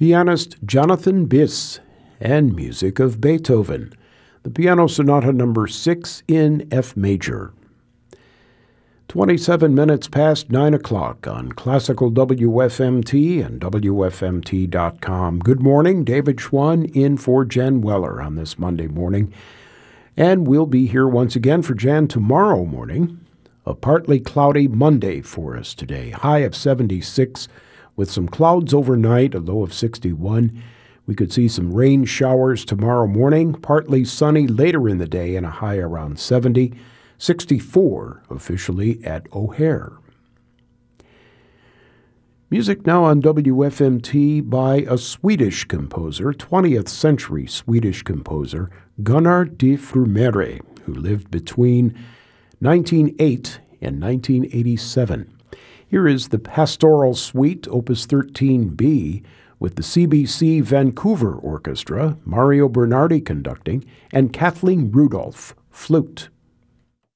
pianist Jonathan Biss, and music of Beethoven, the Piano Sonata No. 6 in F major. 27 minutes past 9 o'clock on Classical WFMT and WFMT.com. Good morning, David Schwann in for Jen Weller on this Monday morning. And we'll be here once again for Jan tomorrow morning. A partly cloudy Monday for us today. High of 76 with some clouds overnight, a low of 61. We could see some rain showers tomorrow morning, partly sunny later in the day and a high around 70. 64 officially at O'Hare. Music now on WFMT by a Swedish composer, 20th century Swedish composer, Gunnar de Frumere, who lived between 1908 and 1987. Here is the Pastoral Suite, Opus 13B, with the CBC Vancouver Orchestra, Mario Bernardi conducting, and Kathleen Rudolph, flute.